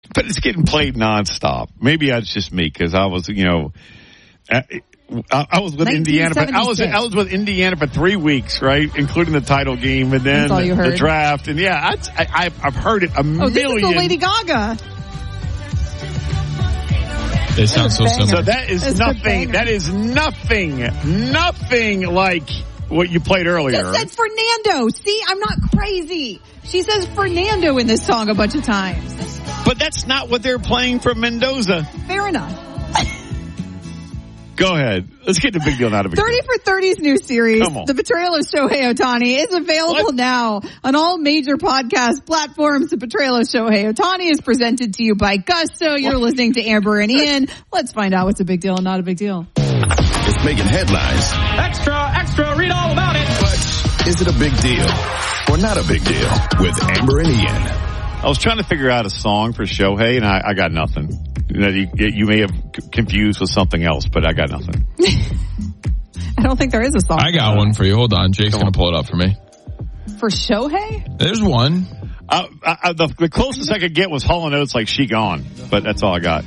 But it's getting played nonstop. Maybe that's just me because I was, I was with Indiana. I was with Indiana for 3 weeks, right, including the title game and then the draft. And I've heard it a million. This is the Lady Gaga. They sound so similar. So that is nothing. That is nothing like what you played earlier. Just said Fernando. See, I'm not crazy. She says Fernando in this song a bunch of times. But that's not what they're playing from Mendoza. Fair enough. Go ahead. Let's get the big deal, not a big 30 deal. for 30's new series, The Betrayal of Shohei Ohtani, is available now on all major podcast platforms. The Betrayal of Shohei Ohtani is presented to you by Gusto. You're listening to Amber and Ian. Let's find out what's a big deal and not a big deal. It's making headlines. Extra, read all about it. But is it a big deal or not a big deal with Amber and Ian? I was trying to figure out a song for Shohei, and I got nothing. You may have confused with something else, but I got nothing. I don't think there is a song. I got one for you. Hold on. Jake's going to pull it up for me. For Shohei? There's one. The closest I could get was Hall & Oates, like She Gone, but that's all I got.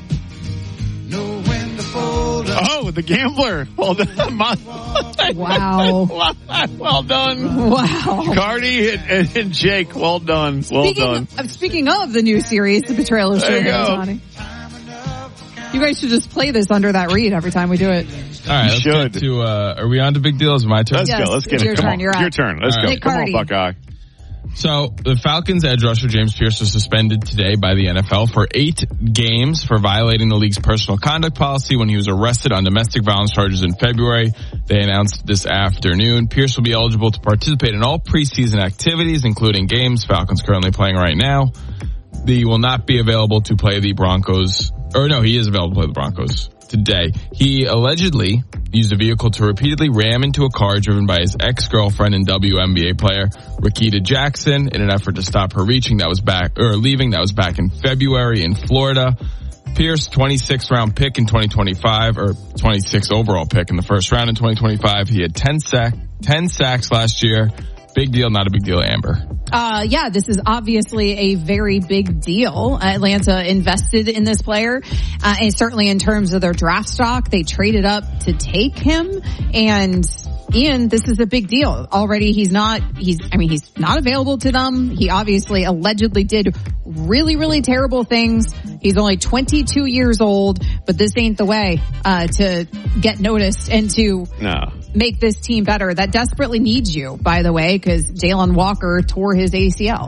Oh, The Gambler. Well done. Wow. Well done. Wow. Cardi and Jake, well done. Speaking of the new series, The Betrayal of Shohei Ohtani. You guys should just play this under that read every time we do it. All right, let's get to, are we on to big deals? My turn? Let's go. Let's get it. Your turn. You're your turn. Let's go. Come on, Buckeye. So, the Falcons edge rusher James Pierce was suspended today by the NFL for 8 games for violating the league's personal conduct policy when he was arrested on domestic violence charges in February. They announced this afternoon. Pierce will be eligible to participate in all preseason activities, including games Falcons currently playing right now. He will not be available to play the Broncos. Or no, he is available to play the Broncos today. He allegedly used a vehicle to repeatedly ram into a car driven by his ex-girlfriend and WNBA player Rakita Jackson in an effort to stop her leaving. That was back in February in Florida. Pierce, 26th round pick in 2025, or 26th overall pick in the first round in 2025. He had 10 sacks last year. Big deal, not a big deal, Amber. This is obviously a very big deal. Atlanta invested in this player, and certainly in terms of their draft stock, they traded up to take him. And Ian, this is a big deal. Already he's not available to them. He obviously allegedly did really, really terrible things. He's only 22 years old, but this ain't the way to get noticed and to make this team better. That desperately needs you, by the way, because Jalen Walker tore his ACL.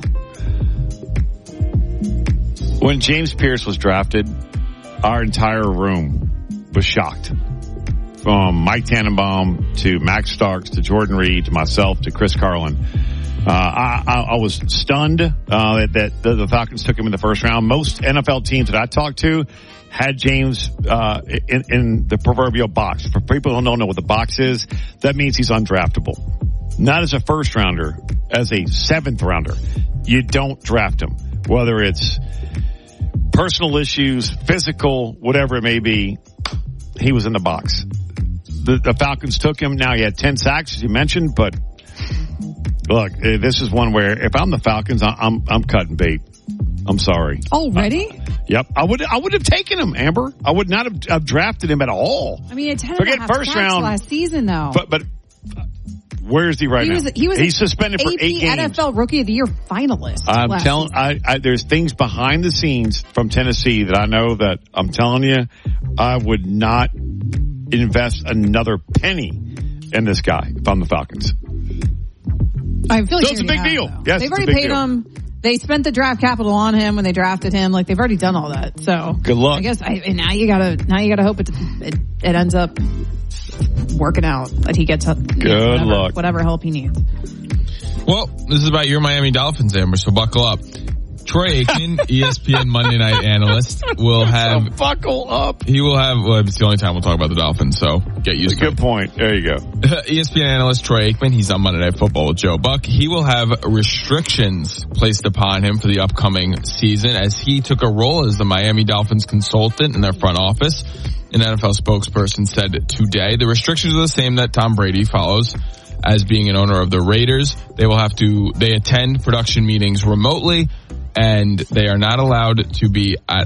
When James Pierce was drafted, our entire room was shocked. From Mike Tannenbaum to Max Starks to Jordan Reed to myself to Chris Carlin. I was stunned that the Falcons took him in the first round. Most NFL teams that I talked to had James in the proverbial box. For people who don't know what the box is, that means he's undraftable. Not as a first rounder, as a 7th rounder. You don't draft him. Whether it's personal issues, physical, whatever it may be, he was in the box. The Falcons took him. Now he had 10 sacks, as you mentioned, but look, this is one where if I'm the Falcons, I'm cutting bait. I'm sorry. Already? Yep. I would have taken him, Amber. I would not have drafted him at all. I mean, forget first round last season, though. But where is he right now? He's suspended for 8 games. NFL Rookie of the Year finalist. I'm telling. There's things behind the scenes from Tennessee that I know that I'm telling you, I would not invest another penny in this guy if I'm the Falcons. I feel like it's a big deal. Yes, they've already paid him. They spent the draft capital on him when they drafted him. Like, they've already done all that. So good luck. I guess now you gotta hope it ends up working out, that he gets whatever help he needs. Well, this is about your Miami Dolphins, Amber, so buckle up. Troy Aikman, ESPN Monday Night analyst, will have... So buckle up. He will have... Well, it's the only time we'll talk about the Dolphins, so get used to it. Good point. There you go. ESPN analyst Troy Aikman, he's on Monday Night Football with Joe Buck. He will have restrictions placed upon him for the upcoming season as he took a role as the Miami Dolphins consultant in their front office. An NFL spokesperson said today the restrictions are the same that Tom Brady follows as being an owner of the Raiders. They attend production meetings remotely. and they are not allowed to be at